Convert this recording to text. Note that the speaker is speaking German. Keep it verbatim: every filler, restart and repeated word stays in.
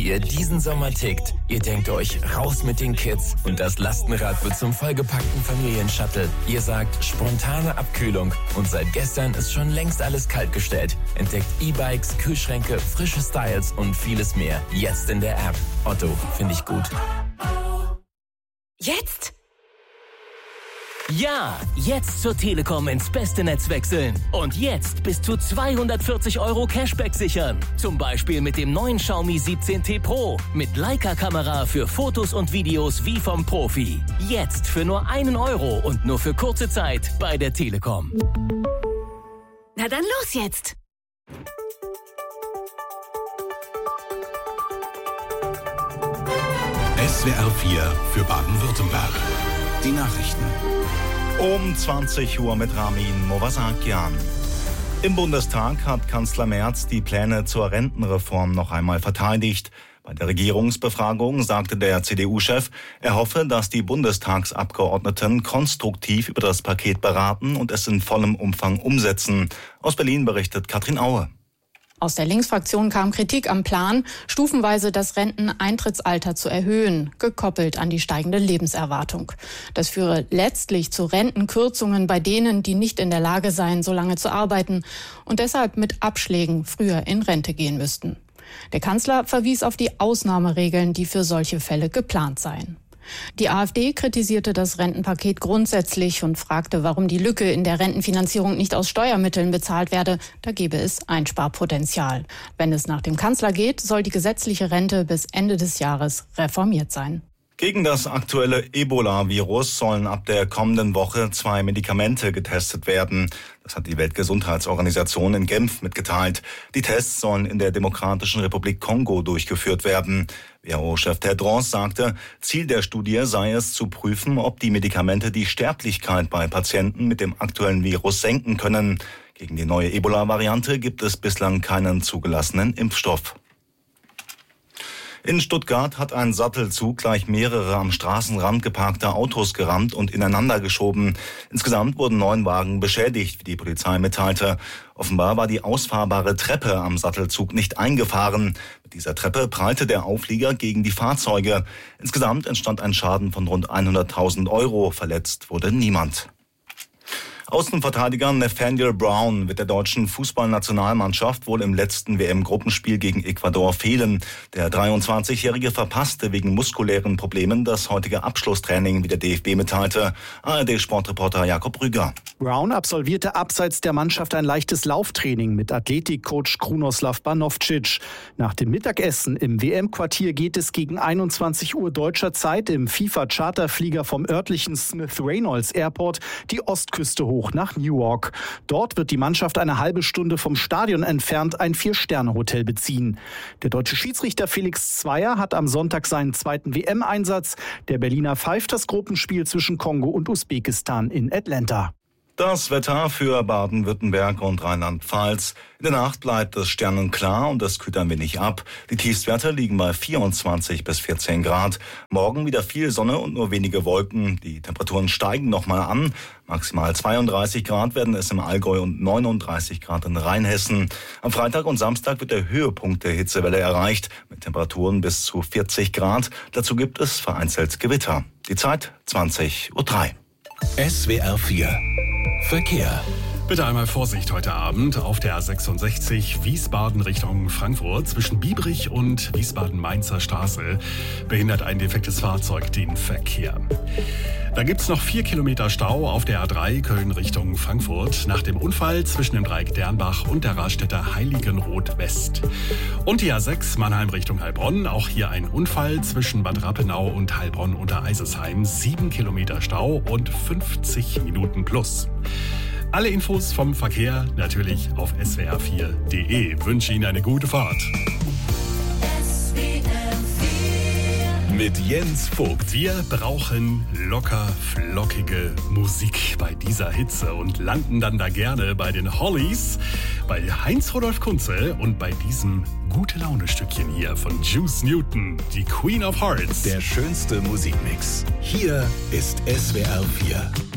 wie ihr diesen Sommer tickt. Ihr denkt euch, raus mit den Kids und das Lastenrad wird zum vollgepackten Familienshuttle. Ihr sagt, spontane Abkühlung und seit gestern ist schon längst alles kaltgestellt. Entdeckt E-Bikes, Kühlschränke, frische Styles und vieles mehr. Jetzt in der App. Otto, finde ich gut. Jetzt? Ja, jetzt zur Telekom ins beste Netz wechseln. Und jetzt bis zu zweihundertvierzig Euro Cashback sichern. Zum Beispiel mit dem neuen Xiaomi siebzehn T Pro. Mit Leica-Kamera für Fotos und Videos wie vom Profi. Jetzt für nur einen Euro und nur für kurze Zeit bei der Telekom. Na dann los jetzt! S W R vier für Baden-Württemberg. Die Nachrichten. Um zwanzig Uhr mit Ramin Movasakian. Im Bundestag hat Kanzler Merz die Pläne zur Rentenreform noch einmal verteidigt. Bei der Regierungsbefragung sagte der C D U-Chef, er hoffe, dass die Bundestagsabgeordneten konstruktiv über das Paket beraten und es in vollem Umfang umsetzen. Aus Berlin berichtet Katrin Aue. Aus der Linksfraktion kam Kritik am Plan, stufenweise das Renteneintrittsalter zu erhöhen, gekoppelt an die steigende Lebenserwartung. Das führe letztlich zu Rentenkürzungen bei denen, die nicht in der Lage seien, so lange zu arbeiten und deshalb mit Abschlägen früher in Rente gehen müssten. Der Kanzler verwies auf die Ausnahmeregeln, die für solche Fälle geplant seien. Die AfD kritisierte das Rentenpaket grundsätzlich und fragte, warum die Lücke in der Rentenfinanzierung nicht aus Steuermitteln bezahlt werde. Da gebe es Einsparpotenzial. Wenn es nach dem Kanzler geht, soll die gesetzliche Rente bis Ende des Jahres reformiert sein. Gegen das aktuelle Ebola-Virus sollen ab der kommenden Woche zwei Medikamente getestet werden. Das hat die Weltgesundheitsorganisation in Genf mitgeteilt. Die Tests sollen in der Demokratischen Republik Kongo durchgeführt werden. W H O-Chef Tedros sagte, Ziel der Studie sei es zu prüfen, ob die Medikamente die Sterblichkeit bei Patienten mit dem aktuellen Virus senken können. Gegen die neue Ebola-Variante gibt es bislang keinen zugelassenen Impfstoff. In Stuttgart hat ein Sattelzug gleich mehrere am Straßenrand geparkte Autos gerammt und ineinander geschoben. Insgesamt wurden neun Wagen beschädigt, wie die Polizei mitteilte. Offenbar war die ausfahrbare Treppe am Sattelzug nicht eingefahren. Mit dieser Treppe prallte der Auflieger gegen die Fahrzeuge. Insgesamt entstand ein Schaden von rund hunderttausend Euro. Verletzt wurde niemand. Außenverteidiger Nathaniel Brown wird der deutschen Fußballnationalmannschaft wohl im letzten W M-Gruppenspiel gegen Ecuador fehlen. Der dreiundzwanzigjährige verpasste wegen muskulären Problemen das heutige Abschlusstraining, wie der D F B mitteilte. A R D-Sportreporter Jakob Rüger. Brown absolvierte abseits der Mannschaft ein leichtes Lauftraining mit Athletikcoach Krunoslav Banovcic. Nach dem Mittagessen im W M-Quartier geht es gegen einundzwanzig Uhr deutscher Zeit im FIFA-Charterflieger vom örtlichen Smith Reynolds Airport die Ostküste hoch nach Newark. Dort wird die Mannschaft eine halbe Stunde vom Stadion entfernt ein Vier-Sterne-Hotel beziehen. Der deutsche Schiedsrichter Felix Zweier hat am Sonntag seinen zweiten W M-Einsatz. Der Berliner pfeift das Gruppenspiel zwischen Kongo und Usbekistan in Atlanta. Das Wetter für Baden-Württemberg und Rheinland-Pfalz. In der Nacht bleibt es sternenklar und es kühlt ein wenig ab. Die Tiefstwerte liegen bei vierundzwanzig bis vierzehn Grad. Morgen wieder viel Sonne und nur wenige Wolken. Die Temperaturen steigen nochmal an. Maximal zweiunddreißig Grad werden es im Allgäu und neununddreißig Grad in Rheinhessen. Am Freitag und Samstag wird der Höhepunkt der Hitzewelle erreicht, mit Temperaturen bis zu vierzig Grad. Dazu gibt es vereinzelt Gewitter. Die Zeit zwanzig Uhr drei. S W R vier Verkehr. Bitte einmal Vorsicht heute Abend auf der A sechsundsechzig Wiesbaden Richtung Frankfurt. Zwischen Biebrich und Wiesbaden-Mainzer Straße behindert ein defektes Fahrzeug den Verkehr. Da gibt's noch vier Kilometer Stau auf der A drei Köln Richtung Frankfurt nach dem Unfall zwischen dem Dreieck Dernbach und der Raststätte Heiligenroth West. Und die A sechs Mannheim Richtung Heilbronn, auch hier ein Unfall zwischen Bad Rappenau und Heilbronn unter Eisesheim. Sieben Kilometer Stau und fünfzig Minuten plus. Alle Infos vom Verkehr natürlich auf s w r vier punkt d e. Wünsche Ihnen eine gute Fahrt. Mit Jens Vogt. Wir brauchen locker flockige Musik bei dieser Hitze und landen dann da gerne bei den Hollies, bei Heinz-Rudolf Kunze und bei diesem Gute-Laune-Stückchen hier von Juice Newton, die Queen of Hearts. Der schönste Musikmix. Hier ist S W R vier.